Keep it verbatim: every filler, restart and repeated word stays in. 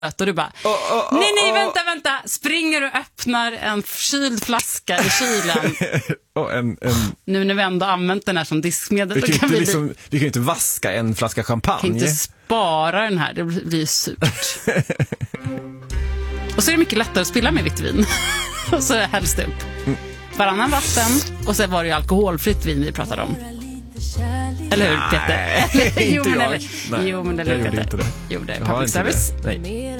och du bara, oh, oh, oh, nej, nej, vänta, vänta. Springer och öppnar en kyld flaska i kylen. och en, en... Nu när vi ändå använt den här som diskmedel. Vi kan, kan inte, vi, liksom, vi kan inte vaska en flaska champagne. Vi kan inte spara den här, det blir surt. Och så är det mycket lättare att spilla med vitt vin. Och så hälls det upp. Mm. Varannan vatten. Och så var det ju alkoholfritt vin vi pratade om. Eller hur, Peter? Nej, jo, inte men jag. Eller, Nej, jo, men det jag gjorde inte det. Jo, det är jag public service. Nej.